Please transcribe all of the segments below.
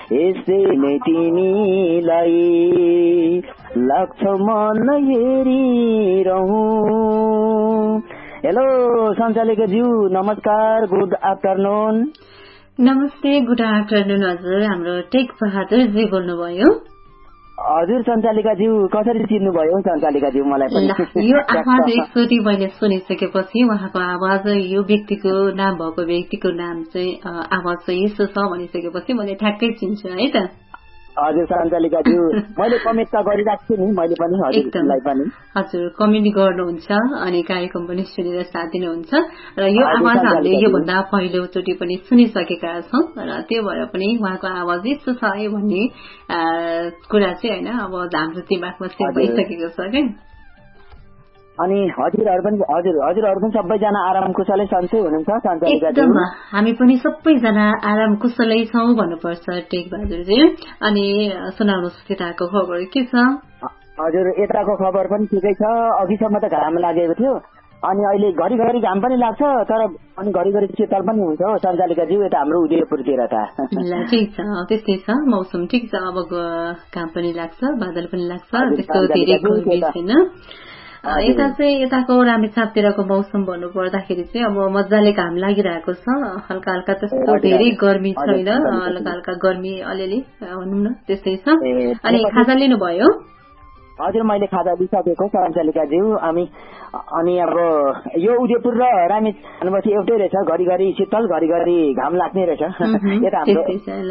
यसैले तिमीलाई लक्ष्मण हेरिरहँ। हेलो सञ्चालिकाज्यू, नमस्कार, गुड आफ्टरनुन। नमस्ते, गुड आफ्टरनुन हजुर। हाम्रो टेक बहादुरजी बोल्नुभयो। हजुर सञ्चालिकाज्यू, कसरी चिन्नुभयो सञ्चालिकाज्यू मलाई पनि? यो आवाज एकचोटि मैले सुनिसकेपछि उहाँको आवाज यो व्यक्तिको नाम भएको व्यक्तिको नाम चाहिँ आवाज चाहिँ यस्तो छ भनिसकेपछि मैले ठ्याक्कै चिन्छु है त। हजुर सञ्चालिकाज्यू, मैले कमेन्ट त गरिराख्छु नि मैले पनि हजुरलाई पनि। हजुर कमेन्ट गर्नुहुन्छ अनि कार्यक्रम पनि सुनेर साथ दिनुहुन्छ र यो आवाज हामीले योभन्दा पहिलोचोटि पनि सुनिसकेका छौँ र त्यो भएर पनि उहाँको आवाज यस्तो छ है भन्ने कुरा चाहिँ होइन अब हाम्रो दिमागमा सेभ भइसकेको छ क्या। अनि हजुरहरू पनि सबैजना आराम कुशलै सन्चै हुनुहुन्छ सञ्चालिकाज्यू? एकदम, हामी पनि सबैजना आराम कुशलै छौँ भन्नुपर्छ टेक बहादुरजी। अनि सुनाउनुहोस् त्यताको खबर के छ? हजुर यताको खबर पनि ठिकै छ। अघिसम्म त घाम लागेको थियो, अनि अहिले घरिघरि घाम पनि लाग्छ तर अनि घरिघरि शीतल पनि हुन्छ हो सञ्चालिकाज्यू, यता हाम्रो उदयपुरतिर त। ठिक छ, त्यस्तै छ, मौसम ठिक छ। अब घाम पनि लाग्छ, बादल पनि लाग्छ, त्यस्तो धेरै गर्मी छैन। यता चाहिँ यताको रामेछापतिरको मौसम भन्नु पर्दाखेरि चाहिँ अब मजाले घाम लागिरहेको छ। हल्का हल्का त्यस्तो धेरै गर्मी छैन, हल्का हल्का गर्मी अलिअलि भनौँ न त्यस्तै छ। अनि खाजा लिनुभयो? हजुर मैले खाजा लिइसकेको सञ्चालिकाज्यू। अनि अब यो उदयपुर र रामेछाप एउटै रहेछ, घरिघरि शीतल घरिघरि घाम लाग्ने रहेछ यता हाम्रो।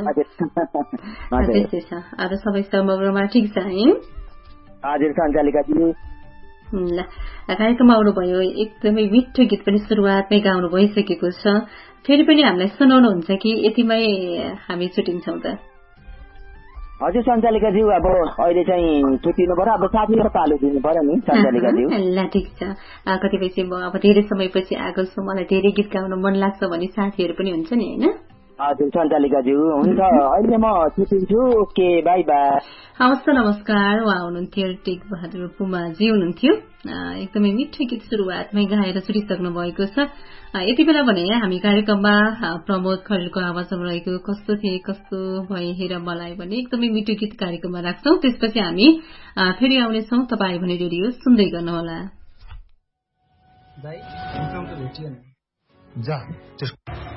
अरू सबै समग्रमा ठिक छ है? हजुर सञ्चालिकाज्यू। ल कार्यक्रममा आउनुभयो, एकदमै मिठो गीत पनि सुरुवातमै गाउनु भइसकेको छ। फेरि पनि हामीलाई सुनाउनुहुन्छ कि यतिमै हामी छुट्टिन्छौँ त? हजुर सञ्चालिकाज्यू, अब अहिले चाहिँ छुट्टिनु पर्यो, अब साथीहरू पालो दिनु पर्यो नि सञ्चालिकाज्यू। ल ठिक छ, कतिपय चाहिँ अब धेरै समयपछि आएको छु, मलाई धेरै गीत गाउन मन लाग्छ भन्ने साथीहरू पनि हुन्छ नि होइन? हजुर सञ्चालिकाज्यू, हुन्छ अहिले म छुट्टिन्छु। Okay, by by. हवस् त, नमस्कार। उहाँ हुनुहुन्थ्यो टेक बहादुर पुमाजी हुनुहुन्थ्यो। एकदमै मिठो गीत सुरुवातमै गाएर छुटिसक्नु भएको छ। यति बेला भने हामी कार्यक्रममा प्रमोद खरेलको आवाजमा रहेको कस्तो थिए कस्तो भए हेर मलाई भने एकदमै मिठो गीत कार्यक्रममा राख्छौँ। त्यसपछि हामी फेरि आउनेछौँ। तपाईँ भने रेडियो सुन्दै गर्नुहोला।